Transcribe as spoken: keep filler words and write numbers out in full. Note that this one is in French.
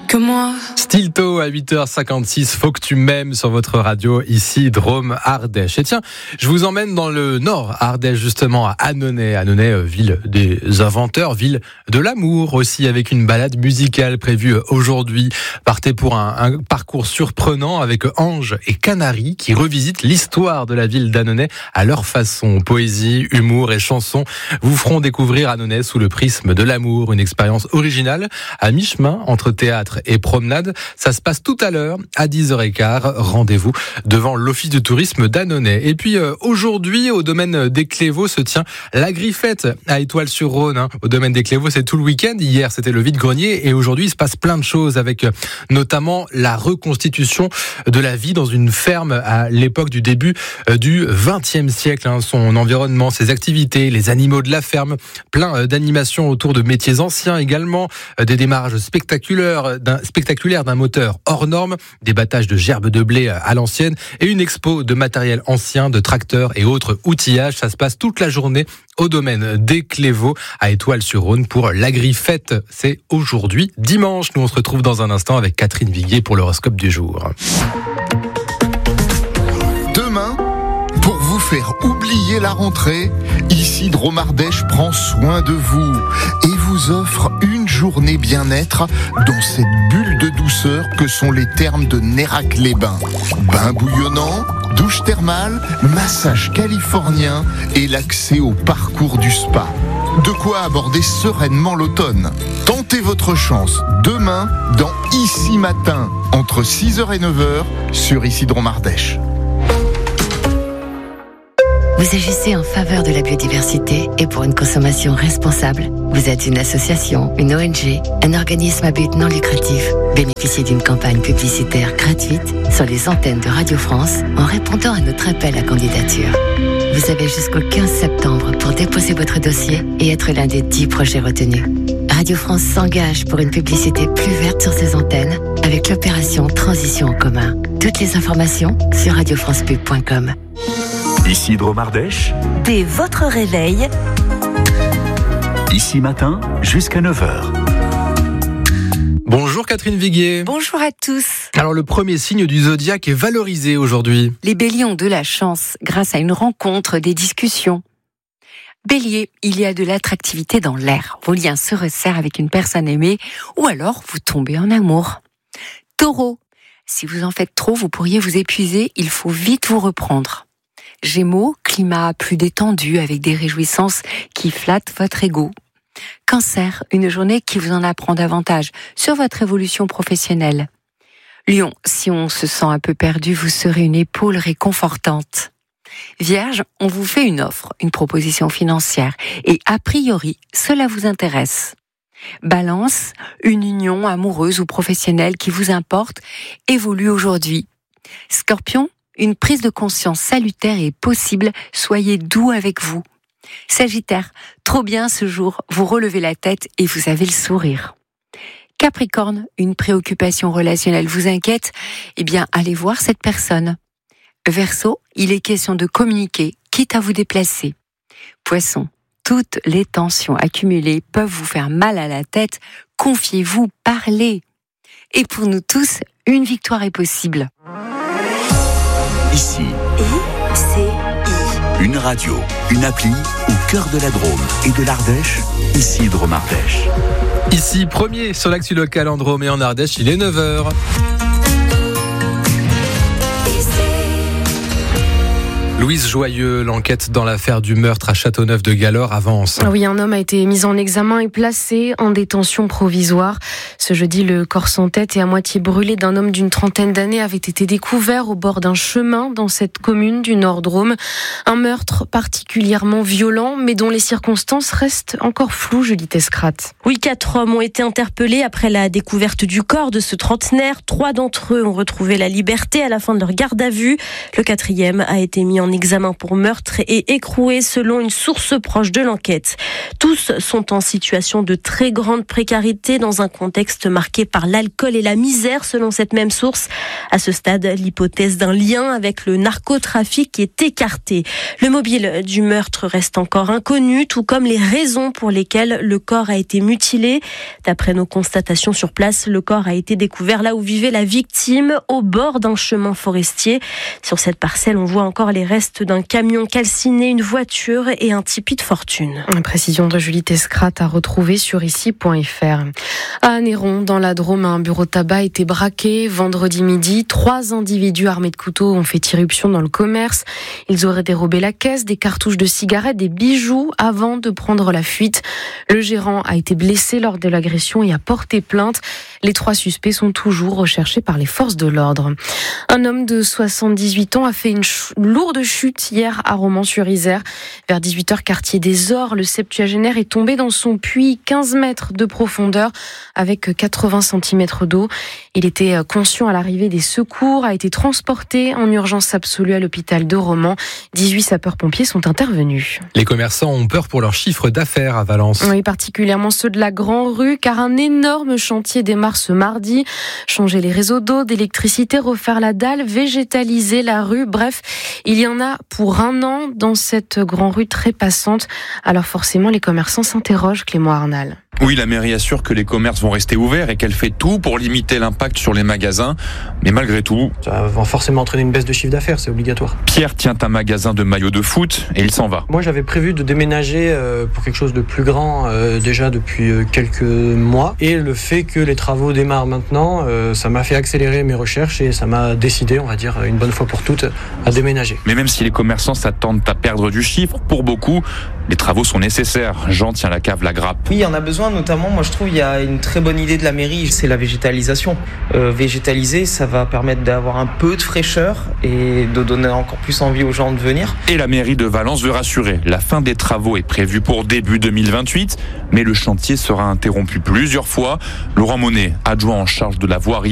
que moi. Stilto à huit heures cinquante-six, faut que tu m'aimes sur votre radio, ici Drôme Ardèche. Et tiens, je vous emmène dans le nord Ardèche, justement à Annonay. Annonay, ville des inventeurs, ville de l'amour aussi, avec une balade musicale prévue aujourd'hui. Partez pour un, un parcours surprenant avec Ange et Canary qui revisitent l'histoire de la ville d'Annonay à leur façon. Poésie, humour et chansons vous feront découvrir Annonay sous le prisme de l'amour. Une expérience originale à mi-chemin entre théâtre et promenade. Ça se passe tout à l'heure à dix heures quinze. Rendez-vous devant l'office du tourisme d'Annonay. Et puis euh, aujourd'hui, au domaine des Clévaux se tient la Griffette à Étoile-sur-Rhône. Hein. Au domaine des Clévaux, c'est tout le week-end. Hier, c'était le vide-grenier et aujourd'hui, il se passe plein de choses avec euh, notamment la reconstitution de la vie dans une ferme à l'époque du début euh, du vingtième siècle. Hein. Son environnement, ses activités, les animaux de la ferme, plein euh, d'animations autour de métiers anciens également, euh, des démarrages spectaculaires d'un, spectaculaire d'un moteur hors norme, des battages de gerbes de blé à l'ancienne et une expo de matériel ancien, de tracteurs et autres outillages. Ça se passe toute la journée au domaine des Clévaux à Étoile-sur-Rhône pour la Griffette. C'est aujourd'hui dimanche. Nous on se retrouve dans un instant avec Catherine Viguier pour l'horoscope du jour. Demain, pour vous faire oublier la rentrée, ici Drôme Ardèche prend soin de vous et vous offre une journée bien-être dans cette bulle de douceur que sont les thermes de Nérac-les-Bains. Bain bouillonnant, douche thermale, massage californien et l'accès au parcours du spa. De quoi aborder sereinement l'automne. Tentez votre chance demain dans Ici Matin, entre six heures et neuf heures sur Ici Drôme Ardèche. Vous agissez en faveur de la biodiversité et pour une consommation responsable. Vous êtes une association, une O N G, un organisme à but non lucratif. Bénéficiez d'une campagne publicitaire gratuite sur les antennes de Radio France en répondant à notre appel à candidature. Vous avez jusqu'au quinze septembre pour déposer votre dossier et être l'un des dix projets retenus. Radio France s'engage pour une publicité plus verte sur ses antennes avec l'opération Transition en commun. Toutes les informations sur radio france pub point com. Ici Drôme Ardèche. Dès votre réveil. Ici Matin, jusqu'à neuf heures. Bonjour Catherine Viguier. Bonjour à tous. Alors le premier signe du zodiaque est valorisé aujourd'hui. Les béliers ont de la chance grâce à une rencontre, des discussions. Bélier, il y a de l'attractivité dans l'air. Vos liens se resserrent avec une personne aimée ou alors vous tombez en amour. Taureau, si vous en faites trop, vous pourriez vous épuiser, il faut vite vous reprendre. Gémeaux, climat plus détendu avec des réjouissances qui flattent votre ego. Cancer, une journée qui vous en apprend davantage sur votre évolution professionnelle. Lion, si on se sent un peu perdu, vous serez une épaule réconfortante. Vierge, on vous fait une offre, une proposition financière et a priori, cela vous intéresse. Balance, une union amoureuse ou professionnelle qui vous importe évolue aujourd'hui. Scorpion, une prise de conscience salutaire est possible, soyez doux avec vous. Sagittaire, trop bien ce jour, vous relevez la tête et vous avez le sourire. Capricorne, une préoccupation relationnelle vous inquiète, eh bien allez voir cette personne. Verseau, il est question de communiquer, quitte à vous déplacer. Poisson, toutes les tensions accumulées peuvent vous faire mal à la tête, confiez-vous, parlez. Et pour nous tous, une victoire est possible. Ici, I C I. une radio, une appli au cœur de la Drôme et de l'Ardèche, ici Drôme Ardèche. Ici, premier sur l'actu local en Drôme et en Ardèche, il est neuf heures. Louise Joyeux, l'enquête dans l'affaire du meurtre à Châteauneuf-de-Galore avance. Oui, un homme a été mis en examen et placé en détention provisoire. Ce jeudi, le corps sans tête et à moitié brûlé d'un homme d'une trentaine d'années avait été découvert au bord d'un chemin dans cette commune du Nord-Drôme. Un meurtre particulièrement violent, mais dont les circonstances restent encore floues, Julie Tescrat. Oui, quatre hommes ont été interpellés après la découverte du corps de ce trentenaire. Trois d'entre eux ont retrouvé la liberté à la fin de leur garde à vue. Le quatrième a été mis en en examen pour meurtre et écroué selon une source proche de l'enquête. Tous sont en situation de très grande précarité dans un contexte marqué par l'alcool et la misère selon cette même source. À ce stade, l'hypothèse d'un lien avec le narcotrafic est écartée. Le mobile du meurtre reste encore inconnu, tout comme les raisons pour lesquelles le corps a été mutilé. D'après nos constatations sur place, le corps a été découvert là où vivait la victime, au bord d'un chemin forestier. Sur cette parcelle, on voit encore les restes d'un camion calciné, une voiture et un tipi de fortune. Une précision de Julie Tescrat à retrouver sur ici point f r. À Néron, dans la Drôme, un bureau de tabac a été braqué vendredi midi. Trois individus armés de couteaux ont fait irruption dans le commerce. Ils auraient dérobé la caisse, des cartouches de cigarettes, des bijoux avant de prendre la fuite. Le gérant a été blessé lors de l'agression et a porté plainte. Les trois suspects sont toujours recherchés par les forces de l'ordre. Un homme de soixante-dix-huit ans a fait une ch- lourde chute hier à Romans-sur-Isère. Vers dix-huit heures, quartier des Ors, le septuagénaire est tombé dans son puits, quinze mètres de profondeur avec quatre-vingts centimètres d'eau. Il était conscient à l'arrivée des secours, a été transporté en urgence absolue à l'hôpital de Romans. dix-huit sapeurs-pompiers sont intervenus. Les commerçants ont peur pour leur chiffre d'affaires à Valence. Oui, particulièrement ceux de la Grand Rue, car un énorme chantier démarre ce mardi. Changer les réseaux d'eau, d'électricité, refaire la dalle, végétaliser la rue. Bref, il y en a pour un an dans cette Grand Rue très passante. Alors forcément, les commerçants s'interrogent, Clément Arnal. Oui, la mairie assure que les commerces vont rester ouverts et qu'elle fait tout pour limiter l'impact sur les magasins. Mais malgré tout, ça va forcément entraîner une baisse de chiffre d'affaires, c'est obligatoire. Pierre tient un magasin de maillots de foot et il s'en va. Moi, j'avais prévu de déménager pour quelque chose de plus grand euh, déjà depuis quelques mois. Et le fait que les travaux démarrent maintenant, euh, ça m'a fait accélérer mes recherches et ça m'a décidé, on va dire, une bonne fois pour toutes, à déménager. Mais même si les commerçants s'attendent à perdre du chiffre, pour beaucoup, les travaux sont nécessaires. Jean tient la cave La Grappe. Oui, il y en a besoin, notamment, moi je trouve, il y a une très bonne idée de la mairie, c'est la végétalisation. Euh, végétaliser, ça va permettre d'avoir un peu de fraîcheur et de donner encore plus envie aux gens de venir. Et la mairie de Valence veut rassurer. La fin des travaux est prévue pour début deux mille vingt-huit, mais le chantier sera interrompu plusieurs fois. Laurent Monet, adjoint en charge de la voirie,